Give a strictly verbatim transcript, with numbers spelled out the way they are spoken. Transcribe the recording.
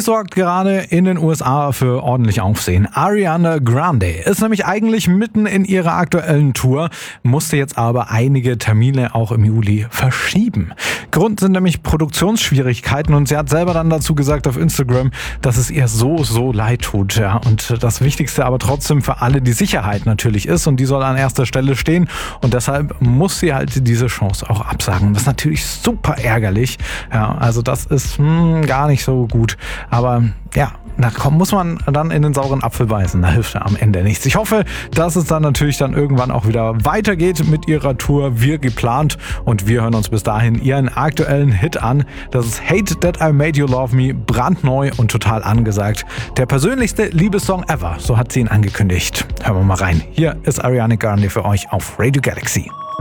sorgt gerade in den U S A für ordentlich Aufsehen. Ariana Grande ist nämlich eigentlich mitten in ihrer aktuellen Tour, musste jetzt aber einige Termine auch im Juli verschieben. Grund sind nämlich Produktionsschwierigkeiten und sie hat selber dann dazu gesagt auf Instagram, dass es ihr so, so leid tut. Ja. Und das Wichtigste aber trotzdem für alle die Sicherheit natürlich ist und die soll an erster Stelle stehen und deshalb muss sie halt diese Chance auch absagen. Das ist natürlich super ärgerlich. Ja, also das ist hm, gar nicht so gut. Aber ja, da muss man dann in den sauren Apfel beißen. Da hilft ja am Ende nichts. Ich hoffe, dass es dann natürlich dann irgendwann auch wieder weitergeht mit ihrer Tour, wie geplant. Und wir hören uns bis dahin ihren aktuellen Hit an. Das ist Hate That I Made You Love Me, brandneu und total angesagt. Der persönlichste Liebessong ever, so hat sie ihn angekündigt. Hören wir mal rein. Hier ist Ariana Grande für euch auf Radio Galaxy.